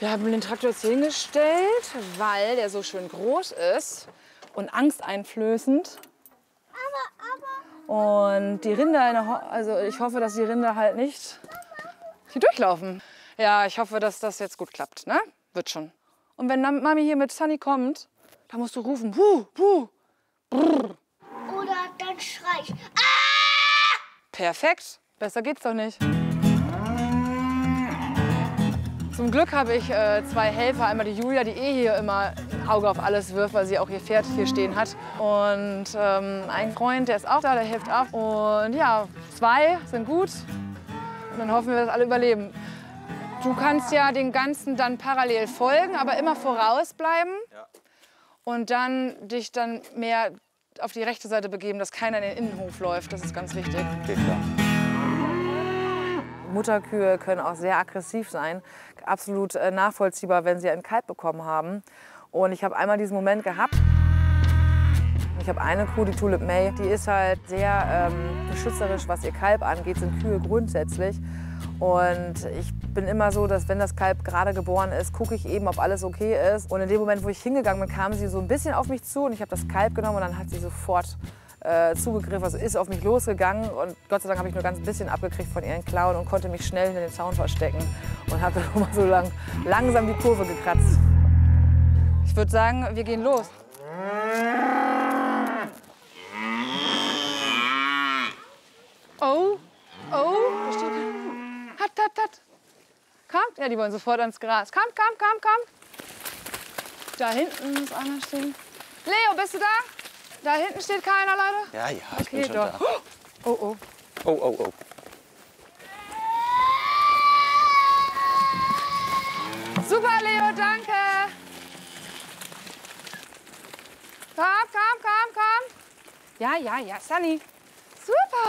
Wir haben den Traktor jetzt hier hingestellt, weil der so schön groß ist und angsteinflößend. Und die Rinder, also ich hoffe, dass die Rinder halt nicht hier durchlaufen. Ja, ich hoffe, dass das jetzt gut klappt, ne? Wird schon. Und wenn Mami hier mit Sunny kommt, dann musst du rufen, puh, puh, brrr. Oder dann schrei ich, ah! Perfekt, besser geht's doch nicht. Zum Glück habe ich zwei Helfer. Einmal die Julia, die hier immer ein Auge auf alles wirft, weil sie auch ihr Pferd hier stehen hat. Und ein Freund, der ist auch da, der hilft auch. Und ja, zwei sind gut. Und dann hoffen wir, dass alle überleben. Du kannst ja den Ganzen dann parallel folgen, aber immer vorausbleiben. Ja. Und dann dich dann mehr auf die rechte Seite begeben, dass keiner in den Innenhof läuft. Das ist ganz wichtig. Okay, klar. Mutterkühe können auch sehr aggressiv sein. Absolut nachvollziehbar, wenn sie einen Kalb bekommen haben. Und ich habe einmal diesen Moment gehabt. Ich habe eine Kuh, die Tulip May, die ist halt sehr beschützerisch, was ihr Kalb angeht, sind Kühe grundsätzlich. Und ich bin immer so, dass wenn das Kalb gerade geboren ist, gucke ich eben, ob alles okay ist. Und in dem Moment, wo ich hingegangen bin, kam sie so ein bisschen auf mich zu und ich habe das Kalb genommen und dann hat sie sofort zugegriffen, also ist auf mich losgegangen und Gott sei Dank habe ich nur ganz ein bisschen abgekriegt von ihren Klauen und konnte mich schnell hinter den Zaun verstecken und habe dann mal so langsam die Kurve gekratzt. Ich würde sagen, wir gehen los. Oh, oh, da steht hat, hat, hat. Kommt? Ja, die wollen sofort ans Gras. Kommt, kommt, kommt, kommt. Da hinten muss einer stehen. Leo, bist du da? Da hinten steht keiner, Leute? Ja, ja, ich okay, bin schon doch. da. Oh, oh. Oh, oh, oh. Super, Leo, danke. Komm, komm, komm, komm. Ja, ja, ja, Sunny. Super.